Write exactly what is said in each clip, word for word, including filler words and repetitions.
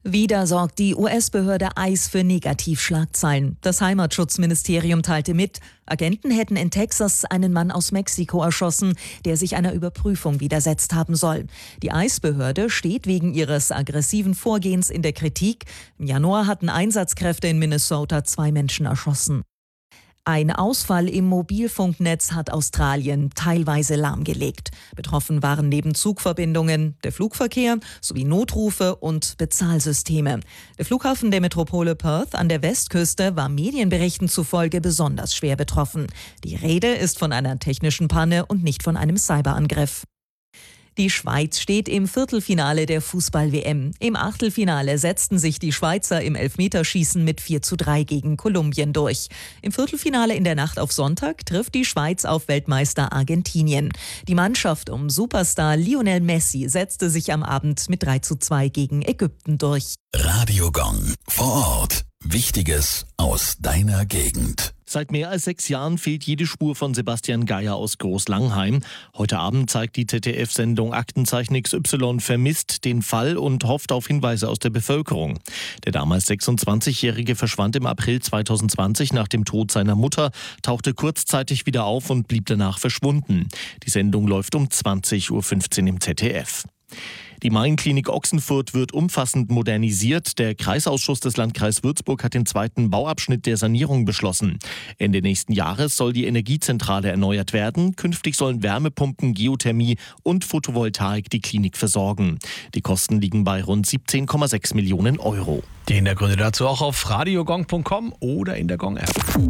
Wieder sorgt die U S-Behörde I C E für Negativschlagzeilen. Das Heimatschutzministerium teilte mit, Agenten hätten in Texas einen Mann aus Mexiko erschossen, der sich einer Überprüfung widersetzt haben soll. Die I C E-Behörde steht wegen ihres aggressiven Vorgehens in der Kritik. Im Januar hatten Einsatzkräfte in Minnesota zwei Menschen erschossen. Ein Ausfall im Mobilfunknetz hat Australien teilweise lahmgelegt. Betroffen waren neben Zugverbindungen der Flugverkehr sowie Notrufe und Bezahlsysteme. Der Flughafen der Metropole Perth an der Westküste war Medienberichten zufolge besonders schwer betroffen. Die Rede ist von einer technischen Panne und nicht von einem Cyberangriff. Die Schweiz steht im Viertelfinale der Fußball-W M. Im Achtelfinale setzten sich die Schweizer im Elfmeterschießen mit vier zu drei gegen Kolumbien durch. Im Viertelfinale in der Nacht auf Sonntag trifft die Schweiz auf Weltmeister Argentinien. Die Mannschaft um Superstar Lionel Messi setzte sich am Abend mit drei zu zwei gegen Ägypten durch. Radio Gong vor Ort. Wichtiges aus deiner Gegend. Seit mehr als sechs Jahren fehlt jede Spur von Sebastian Geier aus Großlangheim. Heute Abend zeigt die Z D F-Sendung Aktenzeichen X Y vermisst den Fall und hofft auf Hinweise aus der Bevölkerung. Der damals sechsundzwanzigjährige verschwand im April zweitausendzwanzig nach dem Tod seiner Mutter, tauchte kurzzeitig wieder auf und blieb danach verschwunden. Die Sendung läuft um zwanzig Uhr fünfzehn im Z D F. Die Main-Klinik Ochsenfurt wird umfassend modernisiert. Der Kreisausschuss des Landkreises Würzburg hat den zweiten Bauabschnitt der Sanierung beschlossen. Ende nächsten Jahres soll die Energiezentrale erneuert werden. Künftig sollen Wärmepumpen, Geothermie und Photovoltaik die Klinik versorgen. Die Kosten liegen bei rund siebzehn Komma sechs Millionen Euro. Die Hintergründe dazu auch auf radiogong punkt com oder in der Gong-App.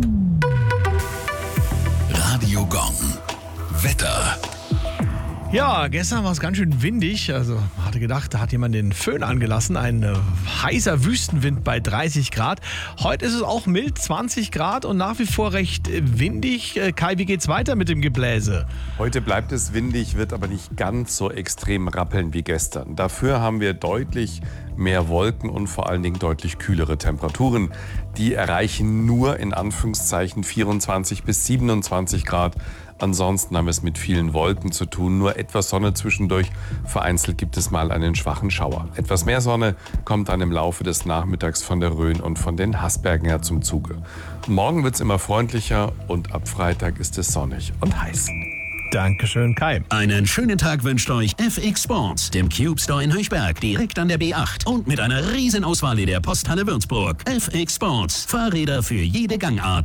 Radio Gong. Wetter. Ja, gestern war es ganz schön windig. Also man hatte gedacht, da hat jemand den Föhn angelassen. Ein äh, heißer Wüstenwind bei dreißig Grad. Heute ist es auch mild, zwanzig Grad und nach wie vor recht äh, windig. Äh, Kai, wie geht's weiter mit dem Gebläse? Heute bleibt es windig, wird aber nicht ganz so extrem rappeln wie gestern. Dafür haben wir deutlich mehr Wolken und vor allen Dingen deutlich kühlere Temperaturen. Die erreichen nur in Anführungszeichen vierundzwanzig bis siebenundzwanzig Grad. Ansonsten haben wir es mit vielen Wolken zu tun, nur etwas Sonne zwischendurch. Vereinzelt gibt es mal einen schwachen Schauer. Etwas mehr Sonne kommt dann im Laufe des Nachmittags von der Rhön und von den Haßbergen her zum Zuge. Morgen wird es immer freundlicher und ab Freitag ist es sonnig und heiß. Dankeschön, Kai. Einen schönen Tag wünscht euch F X Sports, dem Cube Store in Höchberg, direkt an der B acht und mit einer riesen Auswahl in der Posthalle Würzburg. F X Sports, Fahrräder für jede Gangart.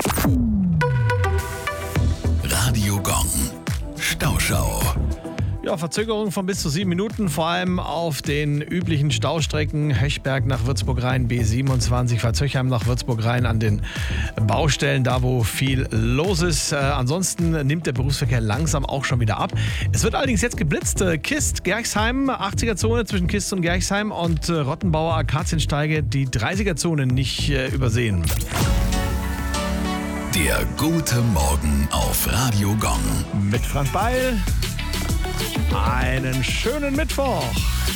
Radio Gong. Stauschau. Ja, Verzögerung von bis zu sieben Minuten, vor allem auf den üblichen Staustrecken Höchberg nach Würzburg rein, B siebenundzwanzig, Verzöchheim nach Würzburg rein an den Baustellen, da wo viel los ist. Äh, ansonsten nimmt der Berufsverkehr langsam auch schon wieder ab. Es wird allerdings jetzt geblitzt. Äh, Kist, Gerxheim, achtziger-Zone zwischen Kist und Gerxheim und äh, Rottenbauer, Akaziensteige, die dreißiger-Zone nicht äh, übersehen. Der gute Morgen auf Radio Gong. Mit Frank Beil. Einen schönen Mittwoch.